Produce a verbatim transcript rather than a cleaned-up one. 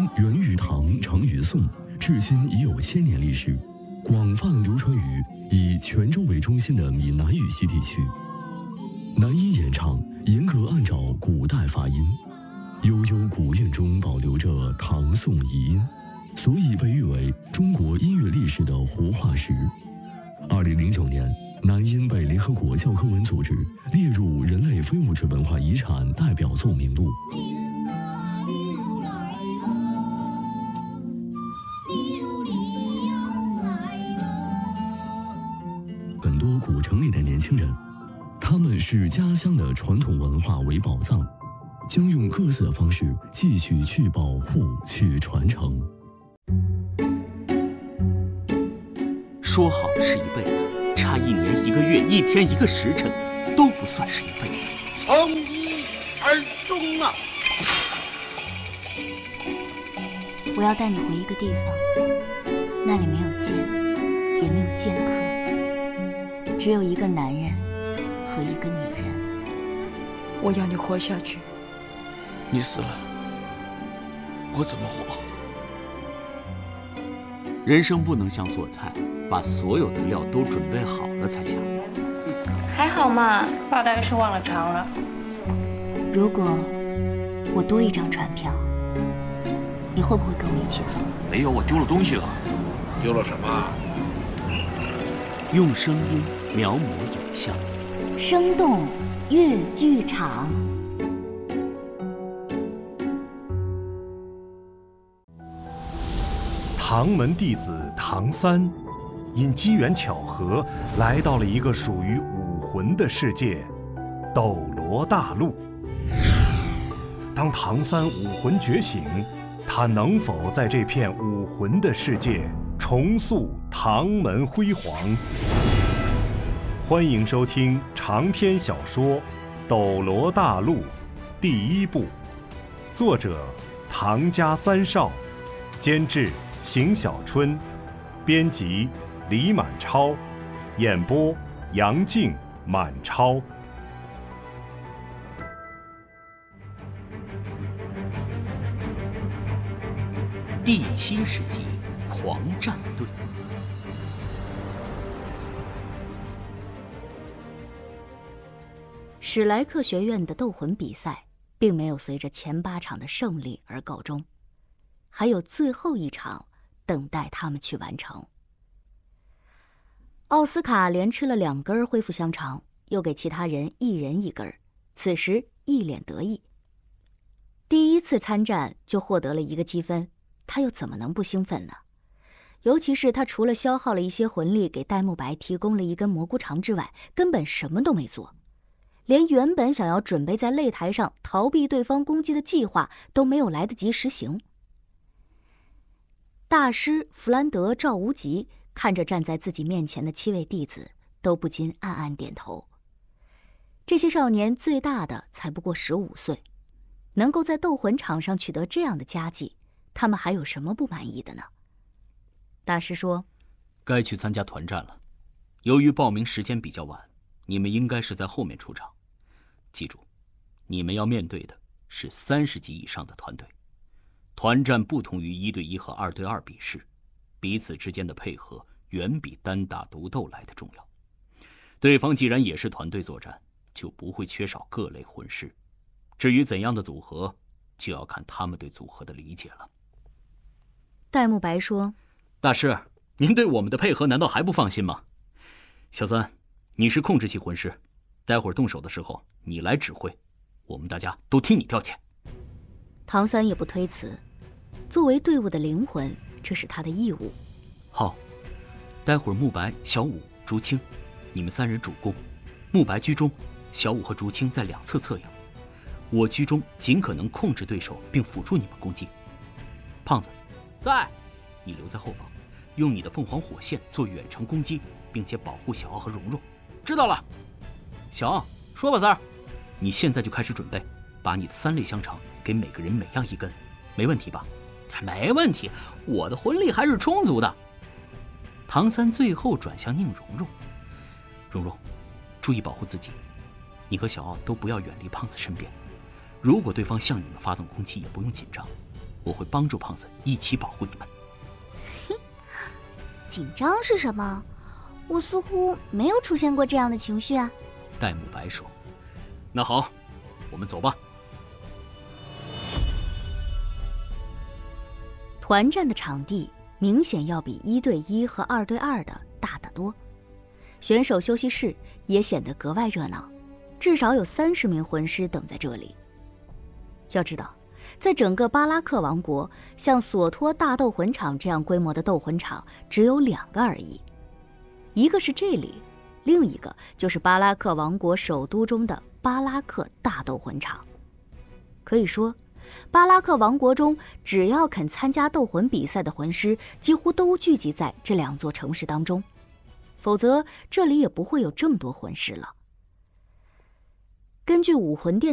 音源于唐，成于宋，至今已有千年历史，广泛流传于以泉州为中心的闽南语系地区。南音演唱严格按照古代发音，悠悠古韵中保留着唐宋遗音，所以被誉为中国音乐历史的活化石。二零零九年，南音被联合国教科文组织列入人类非物质文化遗产代表作名录。很多古城里的年轻人，他们视家乡的传统文化为宝藏，将用各自的方式继续去保护、去传承。 说好是一辈子，差一年、一个月、一天、一个时辰，都不算是一辈子。 从一而终啊！ 我要带你回一个地方，那里没有剑，也没有剑客，只有一个男人和一个女人。 我要你活下去。 你死了，我怎么活？人生不能像做菜，把所有的料都准备好了才下锅。 还好嘛，发大概是忘了尝了。 如果我多一张船票，你会不会跟我一起走？ 没有，我丢了东西了。 丢了什么？ 用声音描摹影像， 生动粤剧场。 唐门弟子唐三，因机缘巧合来到了一个属于武魂的世界——斗罗大陆。当唐三武魂觉醒，他能否在这片武魂的世界重塑唐门辉煌？欢迎收听长篇小说《斗罗大陆》第一部，作者唐家三少，监制邢小春，编辑李满超，演播杨静、满超。 第七十集，狂战队。 史莱克学院的斗魂比赛并没有随着前八场的胜利而告终，还有最后一场等待他们去完成。奥斯卡连吃了两根恢复香肠，又给其他人一人一根，此时一脸得意。第一次参战就获得了一个积分，他又怎么能不兴奋呢？尤其是他除了消耗了一些魂力给戴沐白提供了一根蘑菇肠之外，根本什么都没做，连原本想要准备在擂台上逃避对方攻击的计划都没有来得及实行。大师弗兰德、赵无极看着站在自己面前的七位弟子，都不禁暗暗点头。这些少年最大的才不过十五岁，能够在斗魂场上取得这样的佳绩，他们还有什么不满意的呢？大师说：“ 该去参加团战了。由于报名时间比较晚，你们应该是在后面出场。记住，你们要面对的是三十级以上的团队。团战不同于一对一和二对二比试，彼此之间的配合远比单打独斗来的重要。对方既然也是团队作战，就不会缺少各类魂师。至于怎样的组合，就要看他们对组合的理解了。” 戴沐白说：“ 大师，您对我们的配合难道还不放心吗？小三，你是控制系魂师，待会儿动手的时候你来指挥，我们大家都听你调遣。” 唐三也不推辞，作为队伍的灵魂，这是他的义务。 好，待会儿沐白、小舞、竹青，你们三人主攻，沐白居中，小舞和竹青在两侧策应，我居中，尽可能控制对手并辅助你们攻击。胖子，在，你留在后方，用你的凤凰火线做远程攻击，并且保护小奥和蓉蓉。知道了。小奥，说吧，三儿，你现在就开始准备，把你的三类香肠给每个人每样一根，没问题吧？没问题，我的魂力还是充足的。唐三最后转向宁荣荣，蓉蓉，注意保护自己，你和小奥都不要远离胖子身边。如果对方向你们发动攻击，也不用紧张， 我会帮助胖子一起保护你们。 哼，紧张是什么？我似乎没有出现过这样的情绪啊。 戴沐白说：“那好，我们走吧。” 团战的场地明显要比一对一和二对二的大得多，选手休息室也显得格外热闹，至少有三十名魂师等在这里。要知道，在整个巴拉克王国，像索托大斗魂场这样规模的斗魂场只有两个而已，一个是这里，另一个就是巴拉克王国首都中的巴拉克大斗魂场。可以说，巴拉克王国中只要肯参加斗魂比赛的魂师，几乎都聚集在这两座城市当中，否则这里也不会有这么多魂师了。根据武魂殿